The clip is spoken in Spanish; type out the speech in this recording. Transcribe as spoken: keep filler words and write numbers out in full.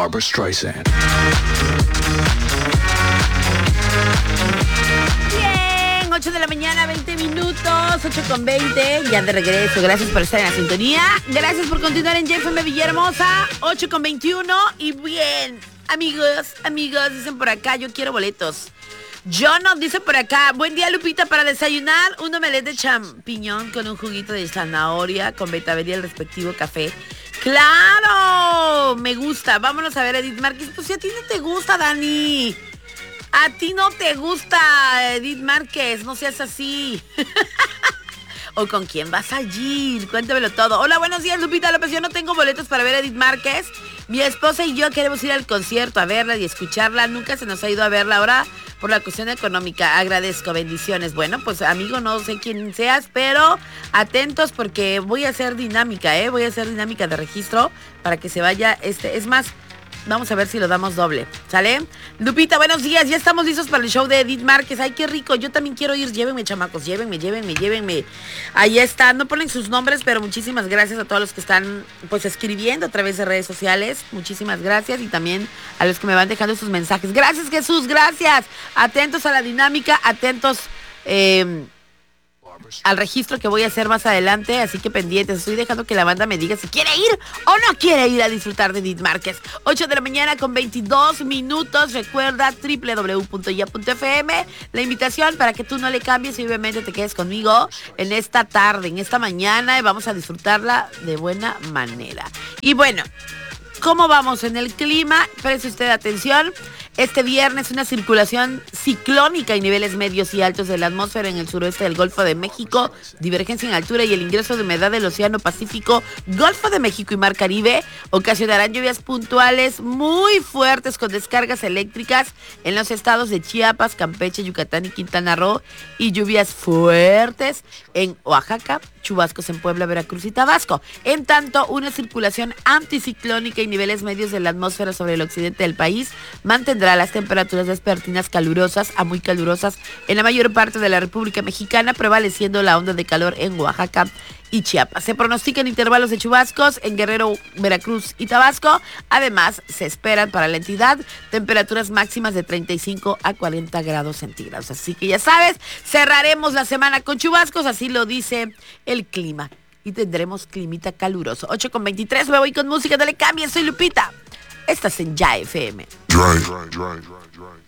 Barbra Streisand. Bien, ocho de la mañana, veinte minutos, ocho con veinte, ya de regreso. Gracias por estar en la sintonía. Gracias por continuar en J F M Villahermosa, ocho con veintiuno. Y bien, amigos, amigos, dicen por acá, yo quiero boletos. Yo no, dice por acá, buen día Lupita, para desayunar un omelette de champiñón con un juguito de zanahoria con betabel y el respectivo café. ¡Claro! Me gusta. Vámonos a ver, Edith Márquez. Pues si a ti no te gusta, Dani. A ti no te gusta, Edith Márquez. No seas así. ¿O con quién vas a ir? Cuéntamelo todo. Hola, buenos días, Lupita López. Yo no tengo boletos para ver a Edith Márquez. Mi esposa y yo queremos ir al concierto a verla y escucharla. Nunca se nos ha ido a verla ahora por la cuestión económica. Agradezco, bendiciones. Bueno, pues amigo, no sé quién seas, pero atentos porque voy a hacer dinámica, ¿eh? Voy a hacer dinámica de registro para que se vaya este. Es más, vamos a ver si lo damos doble, ¿sale? Lupita, buenos días, ya estamos listos para el show de Edith Márquez. Ay, qué rico, yo también quiero ir. Llévenme, chamacos, llévenme, llévenme, llévenme. Ahí está, no ponen sus nombres, pero muchísimas gracias a todos los que están, pues, escribiendo a través de redes sociales. Muchísimas gracias, y también a los que me van dejando sus mensajes. Gracias, Jesús, gracias. Atentos a la dinámica, atentos eh, al registro que voy a hacer más adelante, así que pendientes. Estoy dejando que la banda me diga si quiere ir o no quiere ir a disfrutar de Edith Márquez. ocho de la mañana con veintidós minutos. Recuerda doble u doble u doble u punto ya punto f m, la invitación para que tú no le cambies y obviamente te quedes conmigo en esta tarde, en esta mañana, y vamos a disfrutarla de buena manera. Y bueno, ¿cómo vamos en el clima? Preste usted atención. Este viernes una circulación ciclónica y niveles medios y altos de la atmósfera en el suroeste del Golfo de México, divergencia en altura y el ingreso de humedad del Océano Pacífico, Golfo de México y Mar Caribe ocasionarán lluvias puntuales muy fuertes con descargas eléctricas en los estados de Chiapas, Campeche, Yucatán y Quintana Roo, y lluvias fuertes en Oaxaca, chubascos en Puebla, Veracruz y Tabasco. En tanto, una circulación anticiclónica y niveles medios de la atmósfera sobre el occidente del país mantendrá las temperaturas vespertinas calurosas a muy calurosas en la mayor parte de la República Mexicana, prevaleciendo la onda de calor en Oaxaca y Chiapas. Se pronostican intervalos de chubascos en Guerrero, Veracruz y Tabasco. Además, se esperan para la entidad temperaturas máximas de treinta y cinco a cuarenta grados centígrados. Así que ya sabes, cerraremos la semana con chubascos, así lo dice el clima. Y tendremos climita caluroso. ocho con veintitrés, me voy con música, dale cambio, soy Lupita. Estás en Ya F M. Dry, dry, dry, dry, dry.